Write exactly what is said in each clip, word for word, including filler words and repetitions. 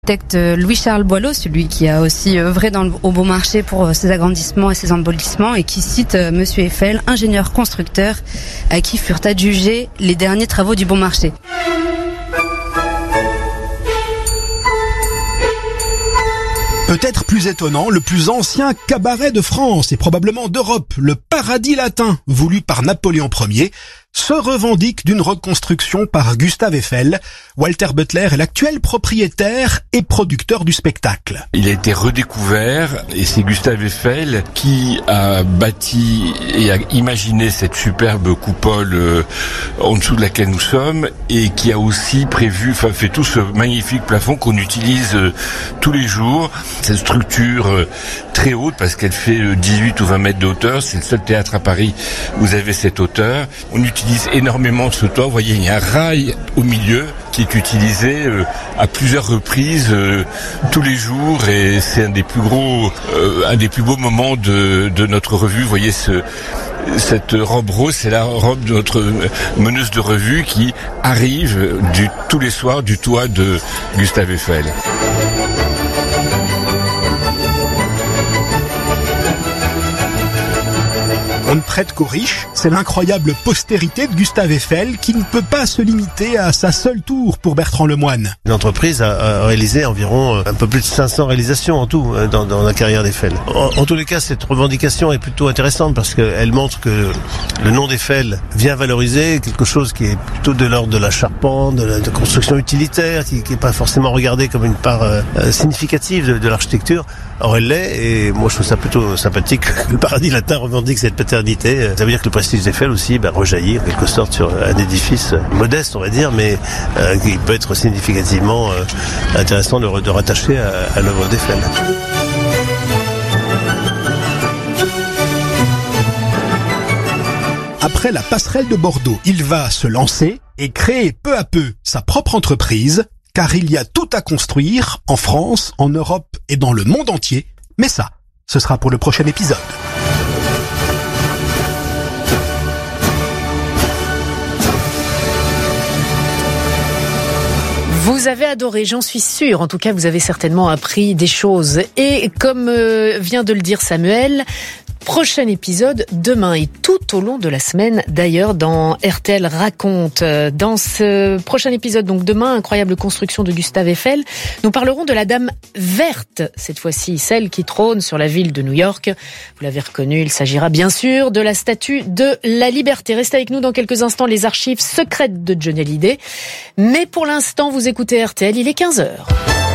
L'architecte Louis-Charles Boileau, celui qui a aussi œuvré dans le, au Bon Marché pour ses agrandissements et ses embellissements, et qui cite euh, Monsieur Eiffel, ingénieur constructeur, à qui furent adjugés les derniers travaux du Bon Marché. Peut-être plus étonnant, le plus ancien cabaret de France et probablement d'Europe, le Paradis Latin, voulu par Napoléon Ier, se revendique d'une reconstruction par Gustave Eiffel. Walter Butler est l'actuel propriétaire et producteur du spectacle. Il a été redécouvert et c'est Gustave Eiffel qui a bâti et a imaginé cette superbe coupole euh, en dessous de laquelle nous sommes et qui a aussi prévu, enfin fait tout ce magnifique plafond qu'on utilise euh, tous les jours. Cette structure euh, très haute parce qu'elle fait euh, dix-huit ou vingt mètres de hauteur, c'est le seul théâtre à Paris où vous avez cette hauteur. On utilise utilise énormément ce toit. Vous voyez, il y a un rail au milieu qui est utilisé euh, à plusieurs reprises euh, tous les jours et c'est un des plus gros, euh, un des plus beaux moments de, de notre revue. Vous voyez ce, cette robe rose, c'est la robe de notre meneuse de revue qui arrive du, tous les soirs du toit de Gustave Eiffel. On ne prête qu'aux riches, c'est l'incroyable postérité de Gustave Eiffel qui ne peut pas se limiter à sa seule tour pour Bertrand Lemoine. L'entreprise a réalisé environ un peu plus de cinq cents réalisations en tout dans, dans la carrière d'Eiffel. En, en tous les cas, cette revendication est plutôt intéressante parce qu'elle montre que le nom d'Eiffel vient valoriser quelque chose qui est plutôt de l'ordre de la charpente, de la de construction utilitaire, qui n'est pas forcément regardée comme une part euh, significative de, de l'architecture. Or elle l'est, et moi je trouve ça plutôt sympathique que le Paradis Latin revendique cette paternité. Ça veut dire que le prestige d'Eiffel aussi ben, rejaillit en quelque sorte sur un édifice modeste, on va dire, mais euh, qui peut être significativement euh, intéressant de, de rattacher à, à l'œuvre d'Eiffel. Après la passerelle de Bordeaux, il va se lancer et créer peu à peu sa propre entreprise, car il y a tout à construire en France, en Europe et dans le monde entier. Mais ça, ce sera pour le prochain épisode. Vous avez adoré, j'en suis sûre. En tout cas, vous avez certainement appris des choses. Et comme euh, vient de le dire Samuel, prochain épisode demain et tout au long de la semaine d'ailleurs dans R T L Raconte. Dans ce prochain épisode, donc demain, incroyable construction de Gustave Eiffel, nous parlerons de la Dame Verte, cette fois-ci celle qui trône sur la ville de New York. Vous l'avez reconnu, il s'agira bien sûr de la Statue de la Liberté. Restez avec nous dans quelques instants, les archives secrètes de Johnny Hallyday. Mais pour l'instant, vous écoutez R T L, il est quinze heures.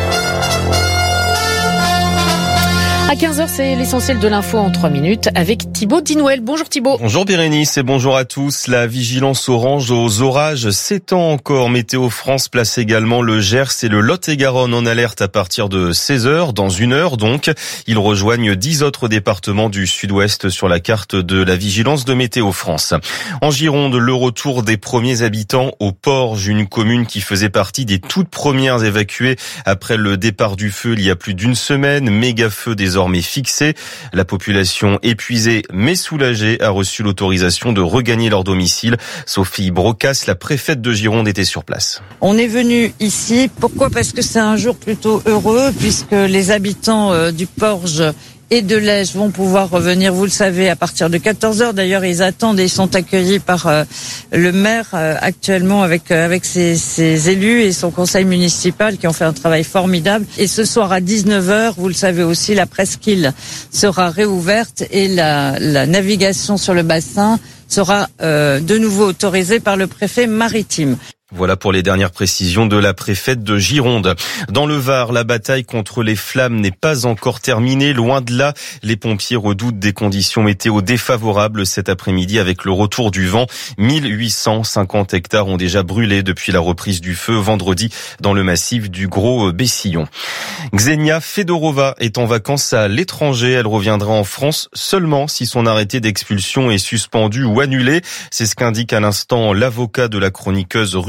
À quinze heures, c'est l'essentiel de l'info en trois minutes avec Thibaut Dinouel. Bonjour Thibaut. Bonjour Bérénice et bonjour à tous. La vigilance orange aux orages s'étend encore. Météo France place également le Gers et le Lot-et-Garonne en alerte à partir de seize heures. Dans une heure donc, ils rejoignent dix autres départements du sud-ouest sur la carte de la vigilance de Météo France. En Gironde, le retour des premiers habitants au Porge, une commune qui faisait partie des toutes premières évacuées après le départ du feu il y a plus d'une semaine. Méga feu des désormais fixé. La population épuisée mais soulagée a reçu l'autorisation de regagner leur domicile. Sophie Brocas, la préfète de Gironde, était sur place. On est venu ici, pourquoi ? Parce que c'est un jour plutôt heureux puisque les habitants euh, du Porge et de l'Èche vont pouvoir revenir, vous le savez, à partir de quatorze heures. D'ailleurs, ils attendent et ils sont accueillis par euh, le maire euh, actuellement avec euh, avec ses, ses élus et son conseil municipal qui ont fait un travail formidable. Et ce soir à dix-neuf heures, vous le savez aussi, la presqu'île sera réouverte et la, la navigation sur le bassin sera euh, de nouveau autorisée par le préfet maritime. Voilà pour les dernières précisions de la préfète de Gironde. Dans le Var, la bataille contre les flammes n'est pas encore terminée. Loin de là, les pompiers redoutent des conditions météo défavorables cet après-midi avec le retour du vent. mille huit cent cinquante hectares ont déjà brûlé depuis la reprise du feu vendredi dans le massif du Gros Bessillon. Xenia Fedorova est en vacances à l'étranger. Elle reviendra en France seulement si son arrêté d'expulsion est suspendu ou annulé. C'est ce qu'indique à l'instant l'avocat de la chroniqueuse russe.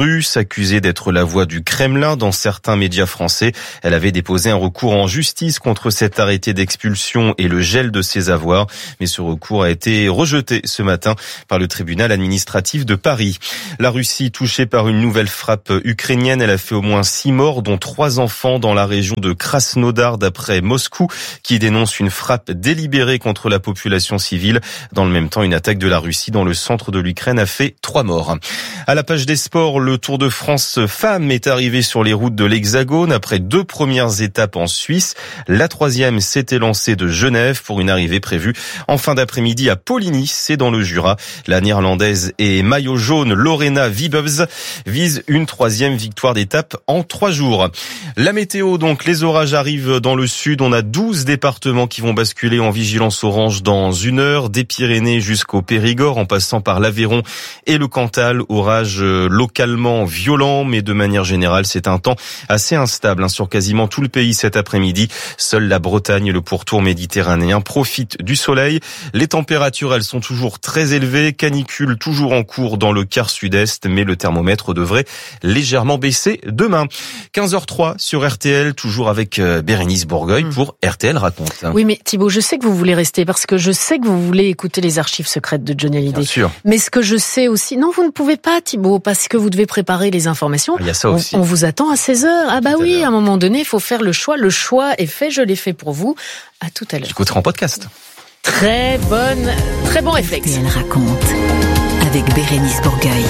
russe, accusée d'être la voix du Kremlin dans certains médias français. Elle avait déposé un recours en justice contre cet arrêté d'expulsion et le gel de ses avoirs. Mais ce recours a été rejeté ce matin par le tribunal administratif de Paris. La Russie touchée par une nouvelle frappe ukrainienne. Elle a fait au moins six morts, dont trois enfants dans la région de Krasnodar, d'après Moscou, qui dénonce une frappe délibérée contre la population civile. Dans le même temps, une attaque de la Russie dans le centre de l'Ukraine a fait trois morts. À la page des sports, le Tour de France femmes est arrivé sur les routes de l'Hexagone après deux premières étapes en Suisse. La troisième s'était lancée de Genève pour une arrivée prévue en fin d'après-midi à Poligny, c'est dans le Jura. La néerlandaise et maillot jaune Lorena Wiebes vise une troisième victoire d'étape en trois jours. La météo donc, les orages arrivent dans le sud. On a douze départements qui vont basculer en vigilance orange dans une heure, des Pyrénées jusqu'au Périgord en passant par l'Aveyron et le Cantal. Orage localement violent, mais de manière générale, c'est un temps assez instable hein, sur quasiment tout le pays cet après-midi. Seule la Bretagne et le pourtour méditerranéen profitent du soleil. Les températures, elles sont toujours très élevées. Canicule toujours en cours dans le quart sud-est, mais le thermomètre devrait légèrement baisser demain. quinze heures trois sur R T L, toujours avec Bérénice Bourgueil pour R T L Raconte. Oui, mais Thibaut, je sais que vous voulez rester parce que je sais que vous voulez écouter les archives secrètes de Johnny Hallyday. Bien sûr. Mais ce que je sais aussi, non, vous ne pouvez pas, Thibaut, parce que vous devez préparer les informations. Il y a ça aussi. On, on vous attend à seize heures. Ah bah tout oui, à, à un moment donné, il faut faire le choix. Le choix est fait, je l'ai fait pour vous. À tout à l'heure. J'écouterai en podcast. Très bonne, très bon réflexe. R T L Raconte avec Bérénice Bourgueil.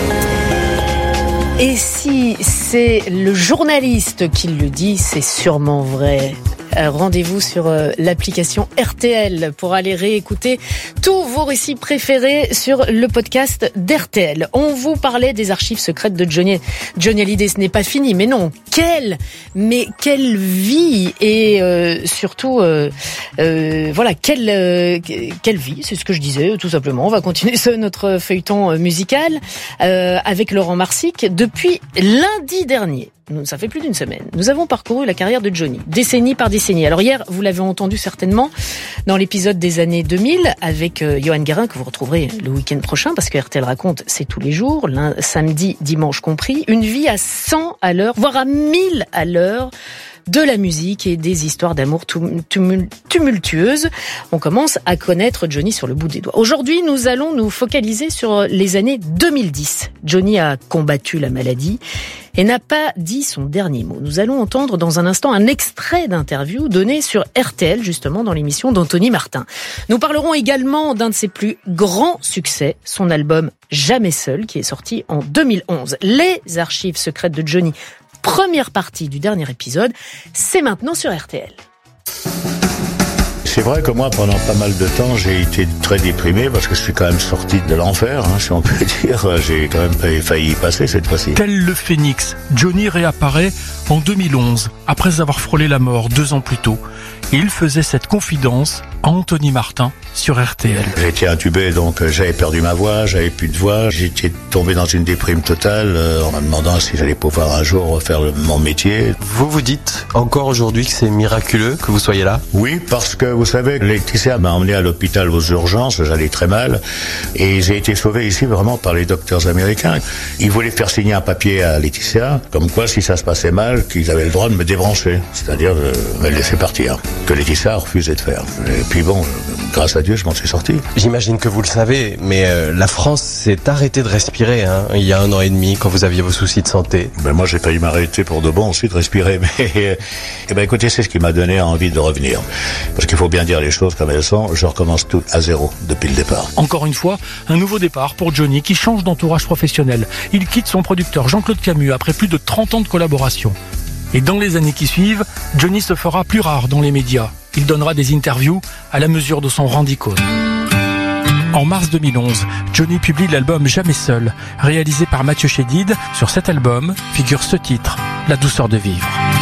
Et si c'est le journaliste qui le dit, c'est sûrement vrai. Rendez-vous sur l'application R T L pour aller réécouter tous vos récits préférés sur le podcast d'R T L. On vous parlait des archives secrètes de Johnny, Johnny Hallyday. Ce n'est pas fini, mais non. Quelle, mais quelle vie et euh, surtout, euh, euh, voilà, quelle, euh, quelle vie. C'est ce que je disais, tout simplement. On va continuer ce, notre feuilleton musical euh, avec Laurent Marsic. Depuis lundi dernier, ça fait plus d'une semaine, nous avons parcouru la carrière de Johnny, décennie par décennie. Alors hier, vous l'avez entendu certainement dans l'épisode des années deux mille avec euh, Johan Guérin, que vous retrouverez le week-end prochain, parce que R T L Raconte, c'est tous les jours, lundi, samedi, dimanche compris. Une vie à cent à l'heure, voire à mille à l'heure, de la musique et des histoires d'amour tumultueuses. On commence à connaître Johnny sur le bout des doigts. Aujourd'hui, nous allons nous focaliser sur les années deux mille dix. Johnny a combattu la maladie et n'a pas dit son dernier mot. Nous allons entendre dans un instant un extrait d'interview donné sur R T L, justement dans l'émission d'Anthony Martin. Nous parlerons également d'un de ses plus grands succès, son album Jamais seul, qui est sorti en deux mille onze. Les archives secrètes de Johnny, première partie du dernier épisode, c'est maintenant sur R T L. C'est vrai que moi, pendant pas mal de temps, j'ai été très déprimé parce que je suis quand même sorti de l'enfer, hein, si on peut dire. J'ai quand même failli y passer cette fois-ci. Tel le phénix, Johnny réapparaît en deux mille onze, après avoir frôlé la mort deux ans plus tôt. Et il faisait cette confidence à Anthony Martin sur R T L. J'ai été intubé, donc j'avais perdu ma voix, j'avais plus de voix. J'étais tombé dans une déprime totale euh, en me demandant si j'allais pouvoir un jour refaire le, mon métier. Vous vous dites encore aujourd'hui que c'est miraculeux que vous soyez là ? Oui, parce que vous savez, Laetitia m'a emmené à l'hôpital aux urgences, j'allais très mal. Et j'ai été sauvé ici vraiment par les docteurs américains. Ils voulaient faire signer un papier à Laetitia, comme quoi si ça se passait mal, qu'ils avaient le droit de me débrancher, c'est-à-dire de me laisser partir. Que Laetitia a refusé de faire. Et puis bon, grâce à Dieu, je m'en suis sorti. J'imagine que vous le savez, mais euh, la France s'est arrêtée de respirer hein, il y a un an et demi, quand vous aviez vos soucis de santé. Ben moi, j'ai failli m'arrêter pour de bon aussi de respirer, mais eh ben écoutez, c'est ce qui m'a donné envie de revenir. Parce qu'il faut bien dire les choses comme elles sont, je recommence tout à zéro depuis le départ. Encore une fois, un nouveau départ pour Johnny qui change d'entourage professionnel. Il quitte son producteur Jean-Claude Camus après plus de trente ans de collaboration. Et dans les années qui suivent, Johnny se fera plus rare dans les médias. Il donnera des interviews à la mesure de son rang d'icône. En mars deux mille onze, Johnny publie l'album Jamais seul, réalisé par Mathieu Chédid. Sur cet album figure ce titre, La douceur de vivre.